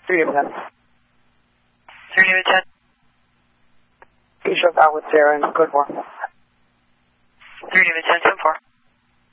3 of them. 3 of 10. He shook out with Sarah and good one. 3 of 10, 10-4.